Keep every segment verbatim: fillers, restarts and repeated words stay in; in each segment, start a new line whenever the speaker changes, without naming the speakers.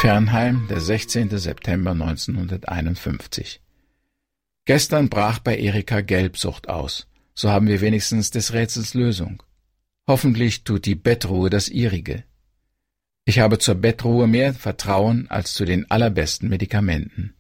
Fernheim, der sechzehnten September neunzehnhunderteinundfünfzig. Gestern brach bei Erika Gelbsucht aus. So haben wir wenigstens des Rätsels Lösung. Hoffentlich tut die Bettruhe das ihrige. Ich habe zur Bettruhe mehr Vertrauen als zu den allerbesten Medikamenten.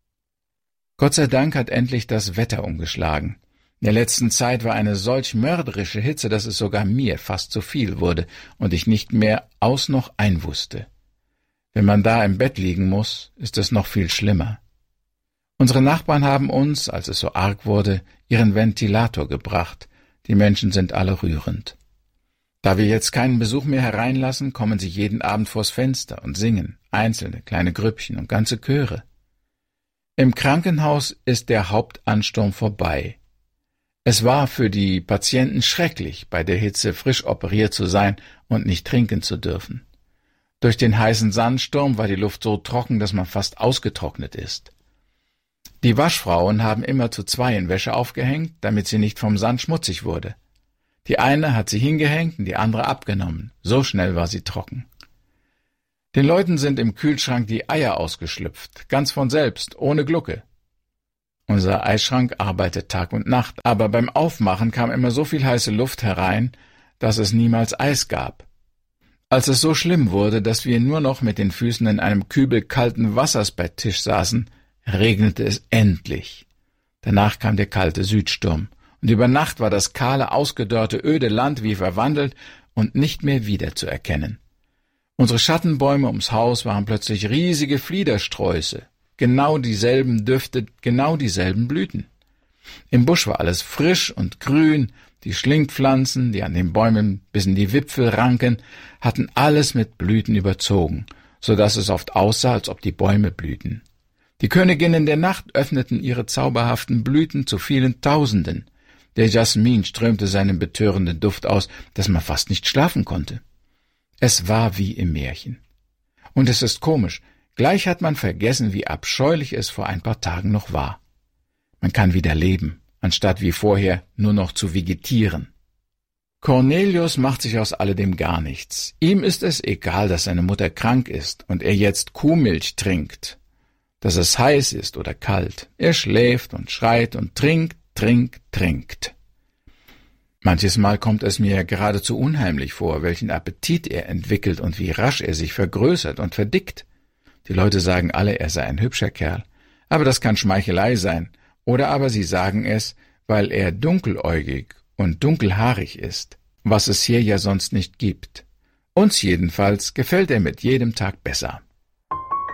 Gott sei Dank hat endlich das Wetter umgeschlagen. In der letzten Zeit war eine solch mörderische Hitze, dass es sogar mir fast zu viel wurde und ich nicht mehr aus noch ein wusste. Wenn man da im Bett liegen muss, ist es noch viel schlimmer. Unsere Nachbarn haben uns, als es so arg wurde, ihren Ventilator gebracht. Die Menschen sind alle rührend. Da wir jetzt keinen Besuch mehr hereinlassen, kommen sie jeden Abend vors Fenster und singen, einzelne kleine Grüppchen und ganze Chöre. Im Krankenhaus ist der Hauptansturm vorbei. Es war für die Patienten schrecklich, bei der Hitze frisch operiert zu sein und nicht trinken zu dürfen. Durch den heißen Sandsturm war die Luft so trocken, dass man fast ausgetrocknet ist. Die Waschfrauen haben immer zu zweien Wäsche aufgehängt, damit sie nicht vom Sand schmutzig wurde. Die eine hat sie hingehängt und die andere abgenommen. So schnell war sie trocken. Den Leuten sind im Kühlschrank die Eier ausgeschlüpft, ganz von selbst, ohne Glucke. Unser Eisschrank arbeitet Tag und Nacht, aber beim Aufmachen kam immer so viel heiße Luft herein, dass es niemals Eis gab. Als es so schlimm wurde, dass wir nur noch mit den Füßen in einem Kübel kalten Wassers bei Tisch saßen, regnete es endlich. Danach kam der kalte Südsturm, und über Nacht war das kahle, ausgedörrte, öde Land wie verwandelt und nicht mehr wiederzuerkennen. Unsere Schattenbäume ums Haus waren plötzlich riesige Fliedersträuße, genau dieselben Düfte, genau dieselben Blüten. Im Busch war alles frisch und grün, die Schlingpflanzen, die an den Bäumen bis in die Wipfel ranken, hatten alles mit Blüten überzogen, so dass es oft aussah, als ob die Bäume blühten. Die Königinnen der Nacht öffneten ihre zauberhaften Blüten zu vielen Tausenden. Der Jasmin strömte seinen betörenden Duft aus, dass man fast nicht schlafen konnte. Es war wie im Märchen. Und es ist komisch, gleich hat man vergessen, wie abscheulich es vor ein paar Tagen noch war. Man kann wieder leben, anstatt wie vorher nur noch zu vegetieren. Cornelius macht sich aus alledem gar nichts. Ihm ist es egal, dass seine Mutter krank ist und er jetzt Kuhmilch trinkt, dass es heiß ist oder kalt. Er schläft und schreit und trinkt, trinkt, trinkt. Manches Mal kommt es mir geradezu unheimlich vor, welchen Appetit er entwickelt und wie rasch er sich vergrößert und verdickt. Die Leute sagen alle, er sei ein hübscher Kerl, aber das kann Schmeichelei sein, oder aber sie sagen es, weil er dunkeläugig und dunkelhaarig ist, was es hier ja sonst nicht gibt. Uns jedenfalls gefällt er mit jedem Tag besser.